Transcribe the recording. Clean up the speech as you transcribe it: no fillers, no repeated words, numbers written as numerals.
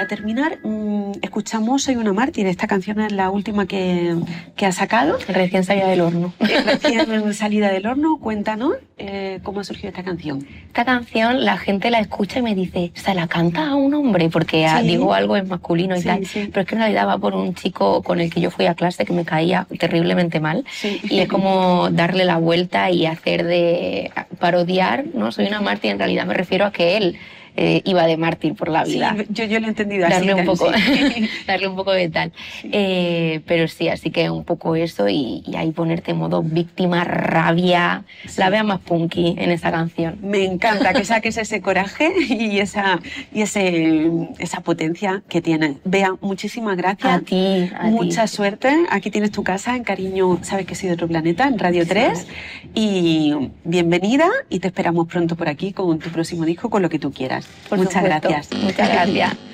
para terminar, escuchamos Soy una mártir. Esta canción es la última que has sacado. Recién salida del horno. Recién salida del horno. Cuéntanos cómo ha surgido esta canción. Esta canción la gente la escucha y me dice, ¿se la canta a un hombre? Porque digo algo en masculino y tal. Sí. Pero es que en realidad va por un chico con el que yo fui a clase que me caía terriblemente mal. Sí. Y es como darle la vuelta y hacer de parodiar, ¿no? Soy una mártir, en realidad me refiero a que él iba de mártir por la vida. Sí, yo lo he entendido así. Darle un poco, darle un poco de tal. Sí. Pero sí, así que un poco eso y ahí ponerte en modo víctima, rabia, la vea más punky en esa canción. Me encanta que saques ese coraje y esa potencia que tienes. Bea, muchísimas gracias. A ti. Mucha suerte. Aquí tienes tu casa, en Cariño, sabes que soy de otro planeta, en Radio 3. Y bienvenida y te esperamos pronto por aquí con tu próximo disco, con lo que tú quieras. Muchas gracias. Muchas gracias.